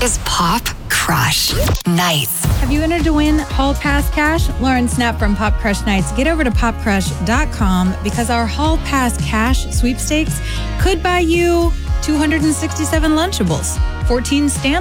is Pop Crush Nights. Have you entered to win Hall Pass cash? Lauren Snap from Pop Crush Nights. Get over to popcrush.com because our Hall Pass cash sweepstakes could buy you 267 Lunchables, 14 Stanley